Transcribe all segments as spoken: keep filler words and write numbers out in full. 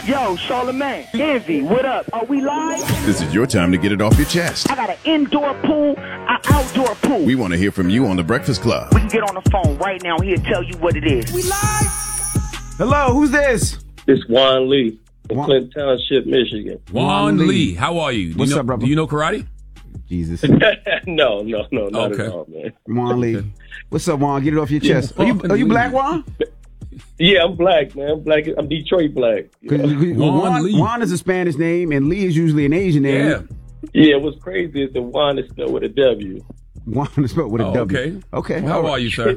Yo, Charlamagne, Envy, what up? Are we live? This is your time to get it off your chest. I got an indoor pool, an outdoor pool. We want to hear from you on The Breakfast Club. We can get on the phone right now. He'll tell you what it is. We live? Hello, who's this? It's Juan Lee in Juan- Clinton Township, Michigan. Juan Lee. How are you? Do What's you know, up, brother? Do you know karate? Jesus. no, no, no, not Okay. at all, man. Juan Lee. What's up, Juan? Get it off your chest. Are you, are you black, Juan? Yeah, I'm black, man. I'm black. I'm Detroit black. Cause, Yeah, cause Juan Juan, Lee. Juan is a Spanish name, and Lee is usually an Asian name. Yeah. yeah what's crazy is the Juan is spelled with a W. Juan is spelled with a Oh, W. okay. Okay. Well, how are you, sir?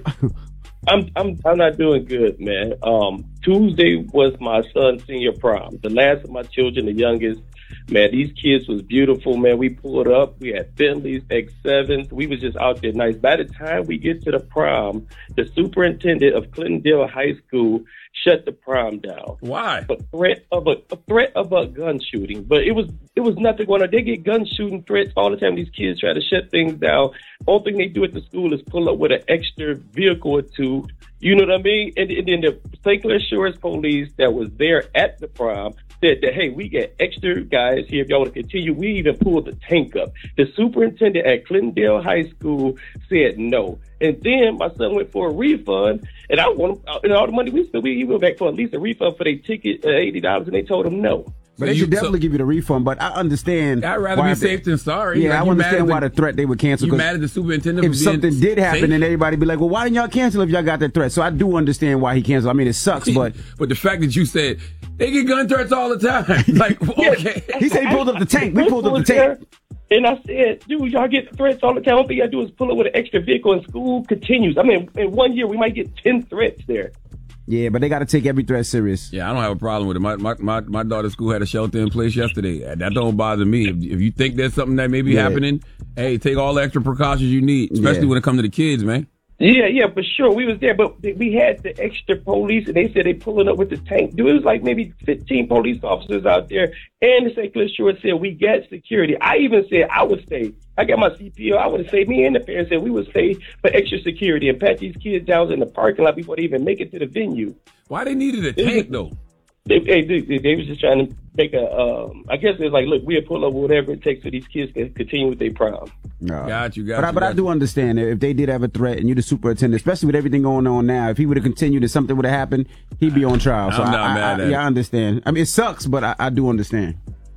I'm I'm I'm not doing good, man. Um, Tuesday was my son's senior prom. The last of my children, the youngest. Man, these kids was beautiful, man. We pulled up. We had Bentleys, X sevens. We was just out there nice. By the time we get to the prom, the superintendent of Clintondale High School shut the prom down. Why? A threat of a, a threat of a gun shooting, but it was it was nothing going on. They get gun shooting threats all the time. These kids try to shut things down. Only thing they do at the school is pull up with an extra vehicle or two. You know what I mean? And, and then the Saint Clair Shores police that was there at the prom said that, hey, we got extra guys here if y'all want to continue. We even pulled the tank up. The superintendent at Clintondale High School said no. And then my son went for a refund, and I want him, and all the money we spent, we he went back for at least a refund for their ticket, uh, eighty dollars, and they told him no. But they you- should definitely so- give you the refund. But I understand. I'd rather why be they- safe than sorry. Yeah, Like, I you understand mad why at the threat they would cancel. You 'cause mad at the superintendent if for being something did happen, safe? then everybody be like, well, why didn't y'all cancel if y'all got that threat? So I do understand why he canceled. I mean, it sucks, but But the fact that you said they get gun threats all the time, like okay, he said he pulled up the tank. We pulled up the Was there, tank. And I said, dude, y'all get threats all the time. All thing y'all do is pull up with an extra vehicle, and school continues. I mean, in one year, we might get ten threats there. Yeah, but they got to take every threat serious. yeah, I don't have a problem with it. My my my, my daughter's school had a shelter in place yesterday. That don't bother me. If, if you think there's something that may be Yeah. happening, hey, take all the extra precautions you need, especially Yeah. when it comes to the kids, man. Yeah, yeah, for sure. We was there, but we had the extra police, and they said they pulling up with the tank. Dude, it was like maybe fifteen police officers out there, and the Saint Clair Shores said we got security. I even said I would stay. I got my C P O. I would have stayed. Me and the parents said we would stay for extra security and pat these kids down in the parking lot before they even make it to the venue. Why they needed a tank though? They, they, they, they was just trying to make a, um, I guess it's like, look, we'll pull up whatever it takes for these kids to continue with their prom. No. Got you, got but I, you, but I got do you. understand that if they did have a threat and you're the superintendent, especially with everything going on now, if he would have continued and something would have happened, he'd be on trial. So I'm I, not I, mad I, at yeah, it. I understand. I mean, it sucks, but I, I do understand.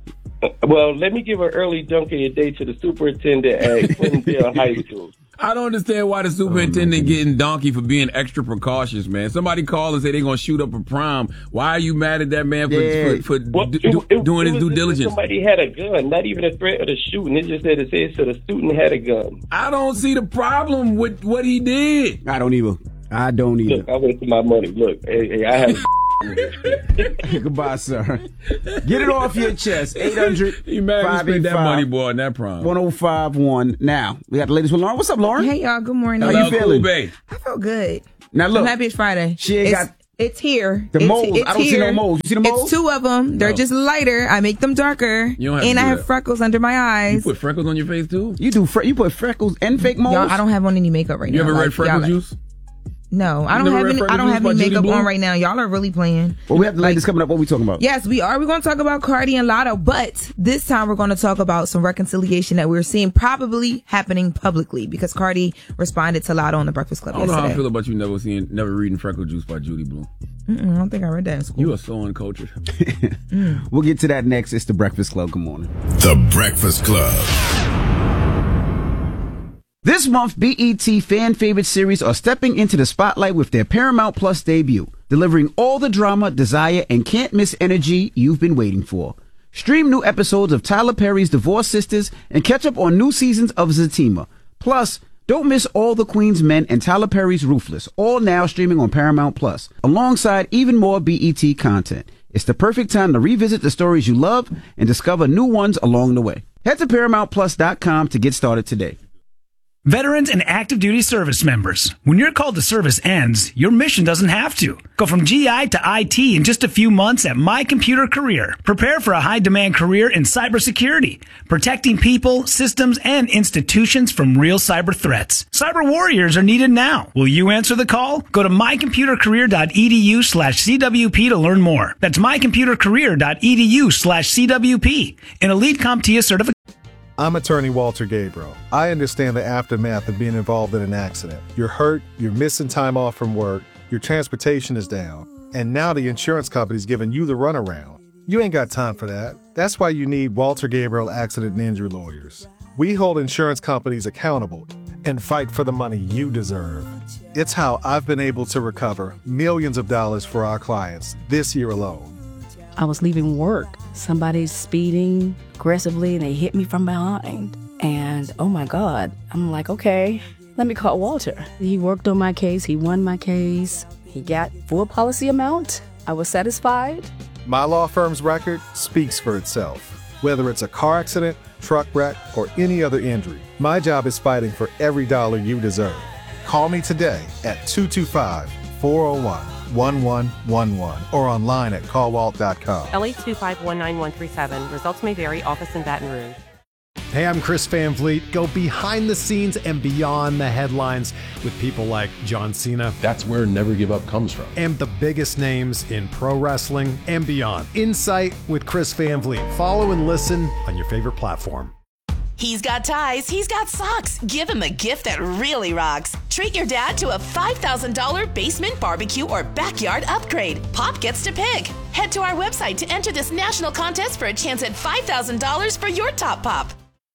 Well, let me give an early dunk of your day to the superintendent at Clintondale High School. I don't understand why the superintendent getting donkey for being extra precautious, man. Somebody call and say they're gonna shoot up a prom. Why are you mad at that man for Yeah. for, for Well, do, it- do- it- doing it his was due just that diligence? Somebody had a gun, not even a threat of the shooting. It just said it said so the student had a gun. I don't see the problem with what he did. I don't either. I don't either. Look, I went for my money. Look, hey, hey I have. Goodbye, sir. Get it off your chest. eight hundred, He mad five we eight spent that money, five, boy, on that prom. one oh five one. Now, we got the latest with Lauren. What's up, Lauren? Hey, y'all. Good morning. How Hello, you feeling? Cool Bay. I feel good. Now, look. I'm happy it's Friday. She ain't it's, got it's here. the it's, moles. It's I don't see here. no moles. You see the moles? It's two of them. They're No. just lighter. I make them darker. You don't have to and do I have that. freckles under my You eyes. put freckles on your face too? You do. Fre- you put freckles and fake moles. Y'all, I don't have on any makeup right You now. ever read Like, Freckle y'all- Juice? No, I You don't never have read any. Freckle I don't Juice have by any Judy makeup Blume? on right now. Y'all are really playing. Well, we have the latest coming up. What we talking about? Yes, we are. We're going to talk about Cardi and Lotto, but this time we're going to talk about some reconciliation that we're seeing probably happening publicly because Cardi responded to Lotto on the Breakfast Club I don't know how I yesterday. feel about you never seeing, never reading Freckle Juice by Judy Blume. Mm-mm, I don't think I read that in school. You are so uncultured. We'll get to that next. It's the Breakfast Club. Good morning. The Breakfast Club. This month, B E T fan favorite series are stepping into the spotlight with their Paramount Plus debut, delivering all the drama, desire, and can't miss energy you've been waiting for. Stream new episodes of Tyler Perry's Divorced Sisters and catch up on new seasons of Zatima. Plus, don't miss All the Queen's Men and Tyler Perry's Ruthless, all now streaming on Paramount Plus, alongside even more B E T content. It's the perfect time to revisit the stories you love and discover new ones along the way. Head to Paramount Plus dot com to get started today. Veterans and active duty service members, when your call to service ends, your mission doesn't have to. Go from G I to I T in just a few months at My Computer Career. Prepare for a high-demand career in cybersecurity, protecting people, systems, and institutions from real cyber threats. Cyber warriors are needed now. Will you answer the call? Go to mycomputercareer.edu slash CWP to learn more. That's mycomputercareer.edu slash CWP. An Elite CompTIA certification. I'm attorney Walter Gabriel. I understand the aftermath of being involved in an accident. You're hurt, you're missing time off from work, your transportation is down, and now the insurance company's giving you the runaround. You ain't got time for that. That's why you need Walter Gabriel Accident and Injury Lawyers. We hold insurance companies accountable and fight for the money you deserve. It's how I've been able to recover millions of dollars for our clients this year alone. I was leaving work. Somebody's speeding aggressively and they hit me from behind. And oh my God, I'm like, okay, let me call Walter. He worked on my case. He won my case. He got full policy amount. I was satisfied. My law firm's record speaks for itself. Whether it's a car accident, truck wreck, or any other injury, my job is fighting for every dollar you deserve. Call me today at two two five, four oh one, one one one one or online at call walt dot com. L eight two five one nine one three seven. Results may vary. Office in Baton Rouge. Hey, I'm Chris Van Vliet. Go behind the scenes and beyond the headlines with people like John Cena. That's where Never Give Up comes from. And the biggest names in pro wrestling and beyond. Insight with Chris Van Vliet. Follow and listen on your favorite platform. He's got ties, he's got socks. Give him a gift that really rocks. Treat your dad to a five thousand dollars basement barbecue or backyard upgrade. Pop gets to pick. Head to our website to enter this national contest for a chance at five thousand dollars for your top pop.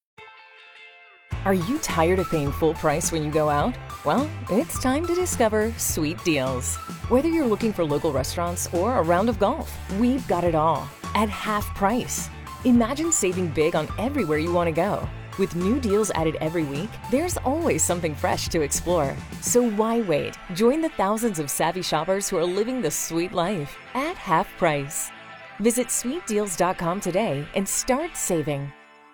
Are you tired of paying full price when you go out? Well, it's time to discover Sweet Deals. Whether you're looking for local restaurants or a round of golf, we've got it all at half price. Imagine saving big on everywhere you want to go. With new deals added every week, there's always something fresh to explore. So why wait? Join the thousands of savvy shoppers who are living the sweet life at half price. Visit sweet deals dot com today and start saving.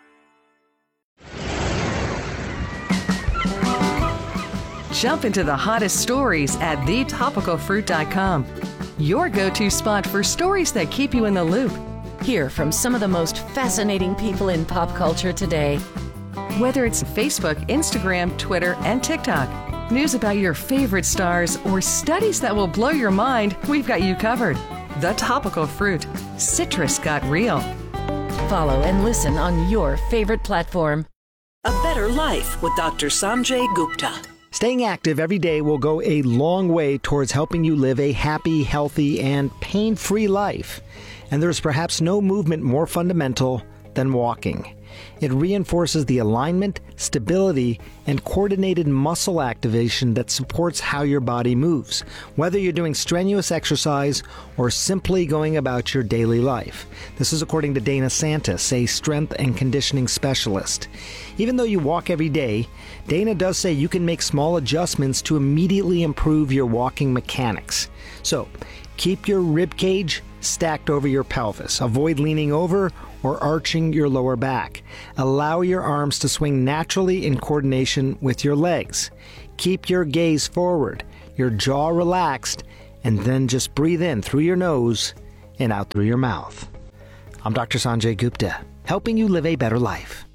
Jump into the hottest stories at the topical fruit dot com. Your go-to spot for stories that keep you in the loop. Hear from some of the most fascinating people in pop culture today. Whether it's Facebook, Instagram, Twitter, and TikTok, news about your favorite stars, or studies that will blow your mind, we've got you covered. The Topical Fruit. Citrus got real. Follow and listen on your favorite platform. A Better Life with Doctor Sanjay Gupta. Staying active every day will go a long way towards helping you live a happy, healthy, and pain-free life. And there's perhaps no movement more fundamental than walking. It reinforces the alignment, stability, and coordinated muscle activation that supports how your body moves, whether you're doing strenuous exercise or simply going about your daily life. This is according to Dana Santis, a strength and conditioning specialist. Even though you walk every day, Dana does say you can make small adjustments to immediately improve your walking mechanics. So, keep your rib cage stacked over your pelvis. Avoid leaning over or arching your lower back. Allow your arms to swing naturally in coordination with your legs. Keep your gaze forward, your jaw relaxed, and then just breathe in through your nose and out through your mouth. I'm Doctor Sanjay Gupta, helping you live a better life.